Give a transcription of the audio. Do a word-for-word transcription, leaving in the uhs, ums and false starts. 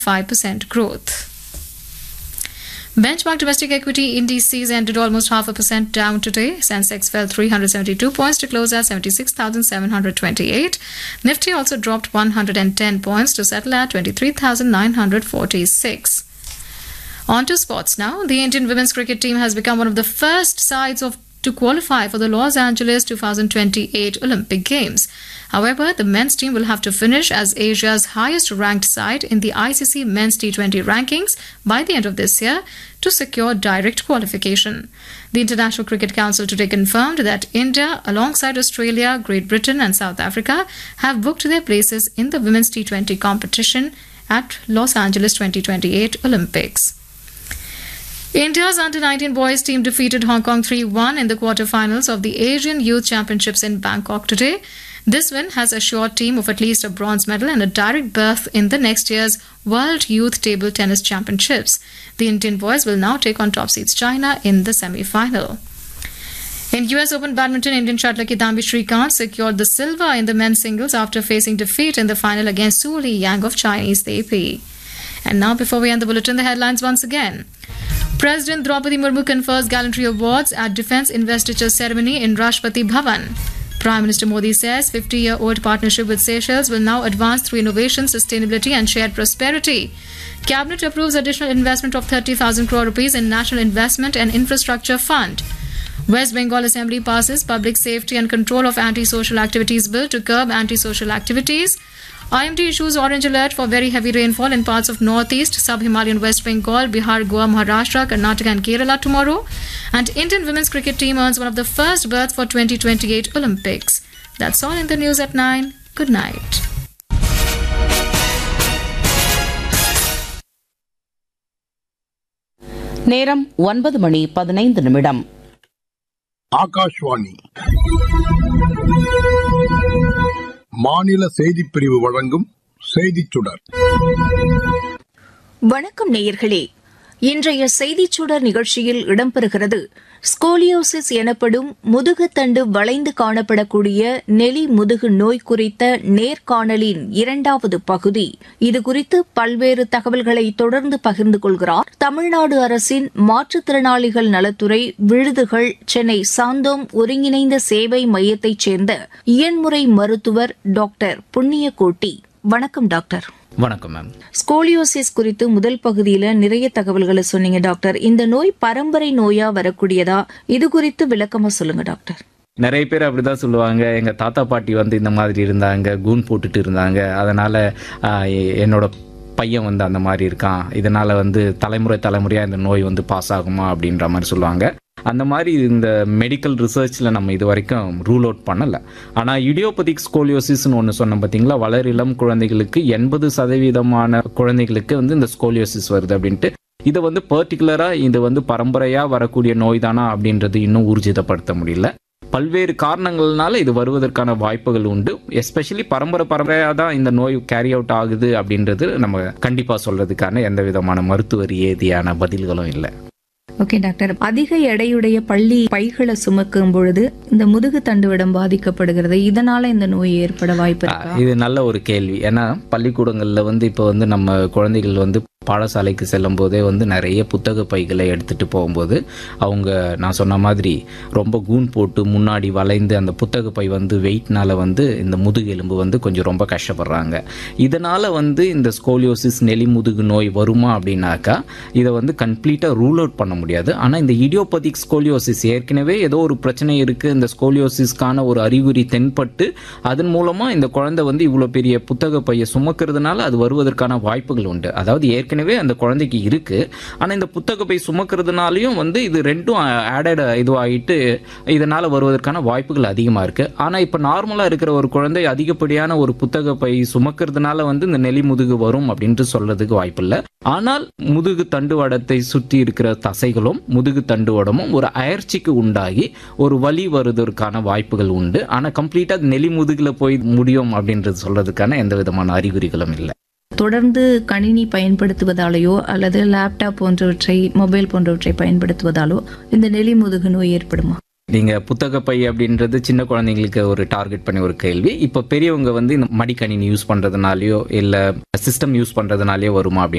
five percent growth. Benchmark domestic equity indices ended almost half a percent down today. Sensex fell three hundred seventy-two points to close at seventy-six thousand seven hundred twenty-eight. Nifty also dropped one hundred ten points to settle at twenty-three thousand nine hundred forty-six. On to sports now. The Indian women's cricket team has become one of the first sides of to qualify for the Los Angeles twenty twenty-eight Olympic Games. However, the men's team will have to finish as Asia's highest ranked side in the I C C Men's T twenty rankings by the end of this year to secure direct qualification. The International Cricket Council today confirmed that India, alongside Australia, Great Britain and South Africa, have booked their places in the Women's T twenty competition at Los Angeles twenty twenty-eight Olympics. India's under nineteen boys team defeated Hong Kong three one in the quarterfinals of the Asian Youth Championships in Bangkok today. This win has assured team of at least a bronze medal and a direct berth in the next year's World Youth Table Tennis Championships. The Indian boys will now take on top seeds China in the semi-final. In U S Open Badminton, Indian shuttler Kidambi Srikanth secured the silver in the men's singles after facing defeat in the final against Su Li Yang of Chinese Taipei. And now, before we end the bulletin, the headlines once again. President Draupadi Murmu confers gallantry awards at Defence Investiture Ceremony in Rashtrapati Bhavan. Prime Minister Modi says fifty-year-old partnership with Seychelles will now advance through innovation, sustainability and shared prosperity. Cabinet approves additional investment of thirty thousand crore rupees in National Investment and Infrastructure Fund. West Bengal Assembly passes Public Safety and Control of Anti-Social Activities Bill to curb anti-social activities. I M D issues orange alert for very heavy rainfall in parts of northeast, sub-Himalayan West Bengal, Bihar, Goa, Maharashtra, Karnataka and Kerala tomorrow. And Indian women's cricket team earns one of the first berth for twenty twenty-eight Olympics. That's all in the news at nine. Good night. நேரம் ஒன்பது மணி பதினைந்து நிமிடம். ஆகாஷ்வாணி மாநில செய்திப் பிரிவு வழங்கும் செய்திச் சுடர். வணக்கம் நேயர்களே. இன்றைய செய்திச் சுடர் நிகழ்ச்சியில் இடம்பெறுகிறது ஸ்கோலியோசிஸ் எனப்படும் முதுகுத்தண்டு வளைந்து காணப்படக்கூடிய நெலி முதுகு நோய் குறித்த நேர்காணலின் இரண்டாவது பகுதி. இதுகுறித்து பல்வேறு தகவல்களை தொடர்ந்து பகிர்ந்து கொள்கிறார் தமிழ்நாடு அரசின் மாற்றுத்திறனாளிகள் நலத்துறை விழுதுகள் சென்னை சாந்தோம் ஒருங்கிணைந்த சேவை மையத்தைச் சேர்ந்த இயன்முறை மருத்துவர் டாக்டர் புண்ணியகோட்டி. வணக்கம் டாக்டர். வணக்கம் மேம். ஸ்கோலியோசிஸ் குறித்து முதல் பகுதியில நிறைய தகவல்களை சொன்னீங்க டாக்டர். இந்த நோய் பரம்பரை நோயா வரக்கூடியதா? இது குறித்து விளக்கமா சொல்லுங்க டாக்டர். நிறைய பேர் அப்படிதான் சொல்லுவாங்க, எங்க தாத்தா பாட்டி வந்து இந்த மாதிரி இருந்தாங்க, கூன் போட்டுட்டு இருந்தாங்க, அதனால என்னோட பையன் வந்து அந்த மாதிரி இருக்கான், இதனால வந்து தலைமுறை தலைமுறையா இந்த நோய் வந்து பாஸ் ஆகுமா அப்படின்ற மாதிரி சொல்லுவாங்க. அந்த மாதிரி இந்த மெடிக்கல் ரிசர்ச்சில் நம்ம இது வரைக்கும் ரூல் அவுட் பண்ணலை. ஆனால் இடியோபதிக் ஸ்கோலியோசிஸ்ன்னு ஒன்று சொன்னோம் பார்த்தீங்களா, வளர் இளம் குழந்தைகளுக்கு எண்பது சதவீதமான குழந்தைகளுக்கு வந்து இந்த ஸ்கோலியோசிஸ் வருது அப்படின்ட்டு. இதை வந்து பர்டிகுலராக இது வந்து பரம்பரையாக வரக்கூடிய நோய் தானா அப்படின்றது இன்னும் ஊர்ஜிதப்படுத்த முடியல. பல்வேறு காரணங்கள்னால இது வருவதற்கான வாய்ப்புகள் உண்டு. எஸ்பெஷலி பரம்பரை பரம்பரையாக தான் இந்த நோய் கேரி அவுட் ஆகுது அப்படின்றது நம்ம கண்டிப்பாக சொல்றதுக்கான எந்த விதமான மருத்துவ ரீதியான பதில்களும் இல்லை. Okay doctor. அதிக எடையுடைய பள்ளி பைகளை சுமக்கும் பொழுது இந்த முதுகு தண்டுவடம் பாதிக்கப்படுகிறது. இதனால இந்த நோய் ஏற்பட வாய்ப்பு இருக்கா? இது நல்ல ஒரு கேள்வி. ஏன்னா பள்ளிக்கூடங்கள்ல வந்து இப்போ வந்து நம்ம குழந்தைகள் வந்து பாடசாலைக்கு செல்லும் போதே வந்து நிறைய புத்தக பைகளை எடுத்துகிட்டு போகும்போது அவங்க நான் சொன்ன மாதிரி ரொம்ப கூன் போட்டு முன்னாடி வளைந்து அந்த புத்தக பை வந்து வெயிட்னால வந்து இந்த முதுகெலும்பு வந்து கொஞ்சம் ரொம்ப கஷ்டப்படுறாங்க. இதனால் வந்து இந்த ஸ்கோலியோசிஸ் நெலி முதுகு நோய் வருமா அப்படின்னாக்கா இதை வந்து கம்ப்ளீட்டாக ரூல் அவுட் பண்ண முடியாது. ஆனால் இந்த இடியோபதிக் ஸ்கோலியோசிஸ் ஏற்கனவே ஏதோ ஒரு பிரச்சனை இருக்குது, இந்த ஸ்கோலியோசிஸ்க்கான ஒரு அறிகுறி தென்பட்டு அதன் மூலமாக இந்த குழந்தை வந்து இவ்வளோ பெரிய புத்தக பையை சுமக்கிறதுனால அது வருவதற்கான வாய்ப்புகள் உண்டு. அதாவது ஏற்கனவே ஏற்கனவே அந்த குழந்தைக்கு இருக்கு, ஆனா இந்த புத்தக பை சுமக்கிறதுனாலையும் வந்து இது ரெண்டும் ஆடட் இதுவாகிட்டு இதனால வருவதற்கான வாய்ப்புகள் அதிகமா இருக்கு. ஆனா இப்ப நார்மலா இருக்கிற ஒரு குழந்தை அதிகப்படியான ஒரு புத்தக பை சுமக்கிறதுனால வந்து இந்த நெலி முதுகு வரும் அப்படின்ட்டு சொல்றதுக்கு வாய்ப்பு இல்லை. ஆனால் முதுகு தண்டுவடத்தை சுற்றி இருக்கிற தசைகளும் முதுகு தண்டுவடமும் ஒரு அயற்சிக்கு உண்டாகி ஒரு வலி வருவதற்கான வாய்ப்புகள் உண்டு. ஆனா கம்ப்ளீட்டா நெலி முதுகுல போய் முடியும் அப்படின்றது சொல்றதுக்கான எந்த விதமான அறிகுறிகளும் இல்லை. தொடர்ந்து கணினி பயன்படுத்துவதாலேயோ அல்லது லேப்டாப் போன்றவற்றை மொபைல் போன்றவற்றை பயன்படுத்துவதாலோ இந்த நெலி முதுகு நோய் ஏற்படுமா? நீங்க புத்தக பை அப்படின்றது சின்ன குழந்தைங்களுக்கு ஒரு டார்கெட் பண்ணி ஒரு கேள்வி. இப்போ பெரியவங்க வந்து இந்த மடிக்கணினி யூஸ் பண்றதுனாலயோ இல்ல சிஸ்டம் யூஸ் பண்றதுனாலயோ வருமா அப்படின்னு